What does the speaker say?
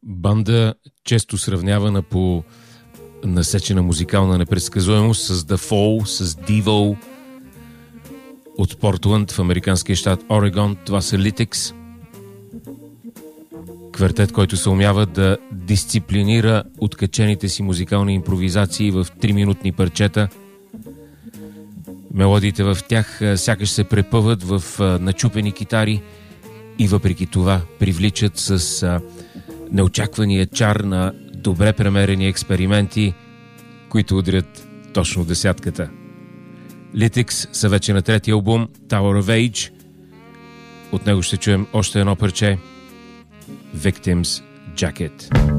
Банда, често сравнявана по насечена музикална непредсказуемост с The Fall, с Devo от Портланд в американския щат Орегон. Това са Lytics. Квартет, който се умява да дисциплинира откачените си музикални импровизации в 3-минутни парчета. Мелодиите в тях сякаш се препъват в начупени китари и въпреки това привличат с неочаквания чар на добре премерени експерименти, които удрят точно десятката. Lytics са вече на третия албум Tower of Age. От него ще чуем още едно парче Victim's Jacket.